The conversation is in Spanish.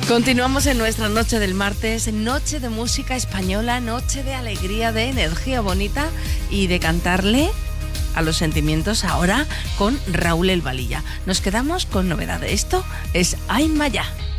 Continuamos en nuestra noche del martes, noche de música española, noche de alegría, de energía bonita y de cantarle a los sentimientos ahora con Raúl El Valilla. Nos quedamos con novedades. Esto es Ay Maya.